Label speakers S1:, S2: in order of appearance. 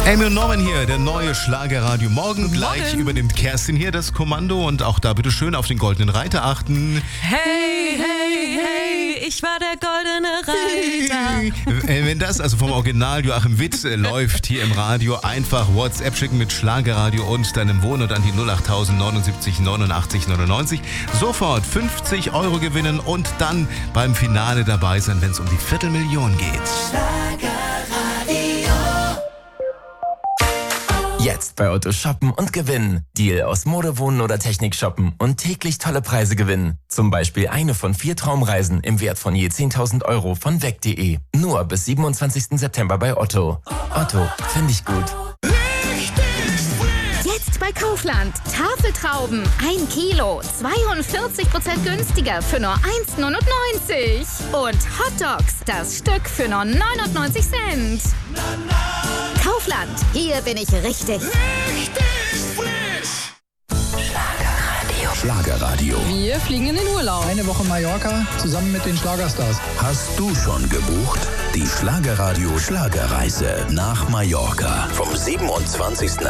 S1: Amy und Norman hier, der neue Schlagerradio. Morgen gleich übernimmt Kerstin hier das Kommando und auch da bitte schön auf den goldenen Reiter achten.
S2: Hey, hey, hey, ich war der goldene Reiter.
S1: Wenn das also vom Original Joachim Witt läuft hier im Radio, einfach WhatsApp schicken mit Schlagerradio und deinem Wohnort an die 08000 79 89 99. Sofort 50 € gewinnen und dann beim Finale dabei sein, wenn es um die Viertelmillion geht.
S3: Jetzt bei Otto shoppen und gewinnen. Deal aus Mode, Wohnen oder Technik shoppen und täglich tolle Preise gewinnen. Zum Beispiel eine von 4 Traumreisen im Wert von je 10.000 € von weg.de. Nur bis 27. September bei Otto. Otto, finde ich gut.
S4: Jetzt bei Kaufland. Tafeltrauben 1 Kilo, 42% günstiger für nur 1,99 €. Und Hotdogs, das Stück für nur 99 Cent. Kaufland, hier bin ich richtig.
S5: Schlagerradio.
S6: Wir fliegen in den Urlaub.
S7: Eine Woche Mallorca zusammen mit den Schlagerstars.
S5: Hast du schon gebucht? Die Schlagerradio Schlagerreise nach Mallorca vom 27.